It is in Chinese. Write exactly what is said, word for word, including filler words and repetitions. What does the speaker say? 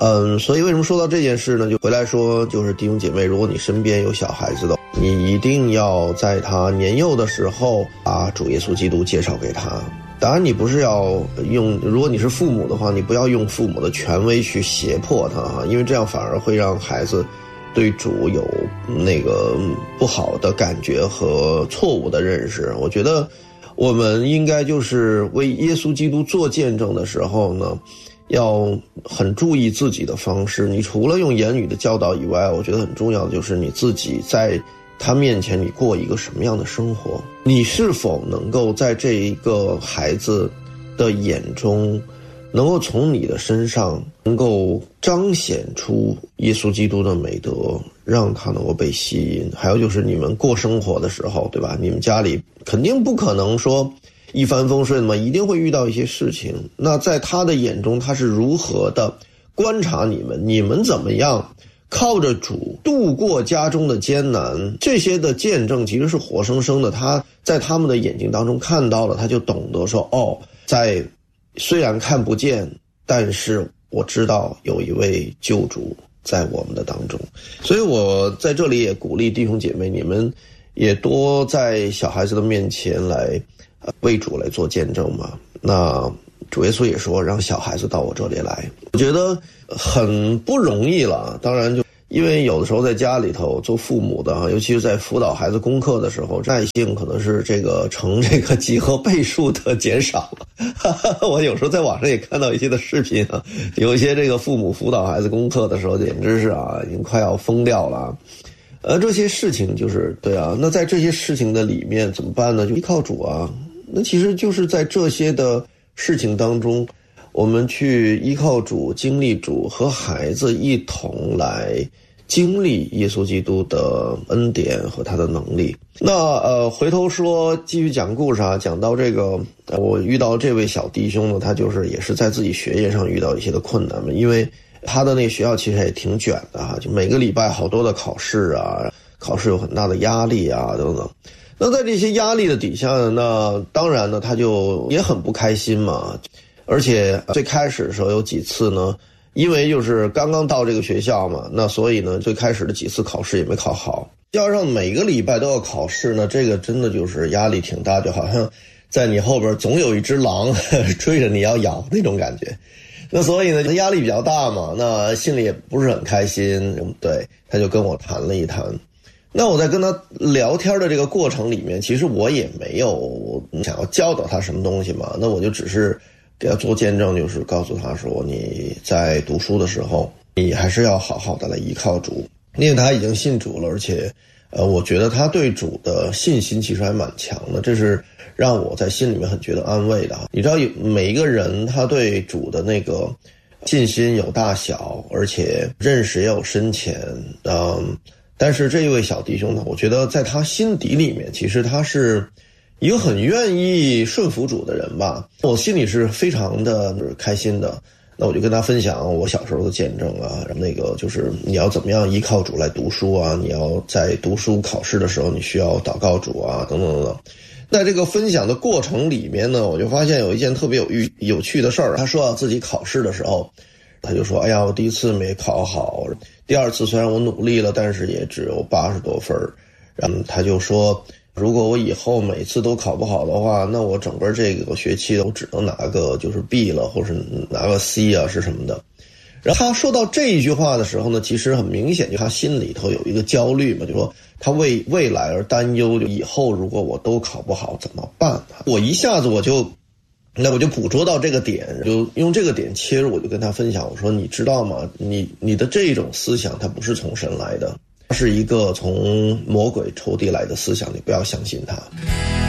嗯，所以为什么说到这件事呢？就回来说，就是弟兄姐妹，如果你身边有小孩子的，你一定要在他年幼的时候把主耶稣基督介绍给他。当然你不是要用，如果你是父母的话，你不要用父母的权威去胁迫他哈，因为这样反而会让孩子对主有那个不好的感觉和错误的认识。我觉得我们应该就是为耶稣基督做见证的时候呢，要很注意自己的方式。你除了用言语的教导以外，我觉得很重要的就是你自己在他面前你过一个什么样的生活，你是否能够在这一个孩子的眼中能够从你的身上能够彰显出耶稣基督的美德，让他能够被吸引。还有就是你们过生活的时候，对吧，你们家里肯定不可能说一帆风顺嘛，一定会遇到一些事情。那在他的眼中，他是如何的观察你们，你们怎么样靠着主度过家中的艰难，这些的见证其实是活生生的，他在他们的眼睛当中看到了，他就懂得说，哦，在虽然看不见，但是我知道有一位救主在我们的当中。所以我在这里也鼓励弟兄姐妹，你们也多在小孩子的面前来呃为主来做见证嘛。那主耶稣也说，让小孩子到我这里来，我觉得很不容易了。当然就因为有的时候在家里头做父母的，尤其是在辅导孩子功课的时候，耐性可能是这个成这个几何倍数的减少了。我有时候在网上也看到一些的视频啊，有一些这个父母辅导孩子功课的时候，简直是啊，已经快要疯掉了。呃，这些事情就是对啊，那在这些事情的里面怎么办呢？就依靠主啊。那其实就是在这些的事情当中，我们去依靠主，经历主，和孩子一同来经历耶稣基督的恩典和他的能力。那呃，回头说继续讲故事啊，讲到这个，我遇到这位小弟兄呢，他就是也是在自己学业上遇到一些的困难嘛，因为他的那个学校其实也挺卷的啊，就每个礼拜好多的考试啊，考试有很大的压力啊等等。那在这些压力的底下呢，那当然呢，他就也很不开心嘛。而且最开始的时候有几次呢，因为就是刚刚到这个学校嘛，那所以呢，最开始的几次考试也没考好。加上每个礼拜都要考试呢，这个真的就是压力挺大，就好像在你后边总有一只狼追着你要咬那种感觉。那所以呢，压力比较大嘛，那心里也不是很开心。对，他就跟我谈了一谈。那我在跟他聊天的这个过程里面，其实我也没有想要教导他什么东西嘛，那我就只是给他做见证，就是告诉他说，你在读书的时候，你还是要好好的来依靠主，因为他已经信主了，而且呃，我觉得他对主的信心其实还蛮强的，这是让我在心里面很觉得安慰的。你知道每一个人他对主的那个信心有大小，而且认识也有深浅，嗯，但是这一位小弟兄呢，我觉得在他心底里面，其实他是一个很愿意顺服主的人吧，我心里是非常的开心的。那我就跟他分享我小时候的见证啊，那个就是你要怎么样依靠主来读书啊，你要在读书考试的时候你需要祷告主啊，等等等等。在这个分享的过程里面呢，我就发现有一件特别有趣有趣的事儿。他说到自己考试的时候，他就说，哎呀，我第一次没考好，第二次虽然我努力了，但是也只有八十多分。然后他就说，如果我以后每次都考不好的话，那我整个这个学期都只能拿个就是 B 了，或是拿个 C 啊是什么的。然后他说到这一句话的时候呢，其实很明显就他心里头有一个焦虑嘛，就说他为未来而担忧，就以后如果我都考不好怎么办？我一下子我就那我就捕捉到这个点，就用这个点切入，我就跟他分享，我说你知道吗，你你的这种思想它不是从神来的，它是一个从魔鬼仇敌来的思想，你不要相信它。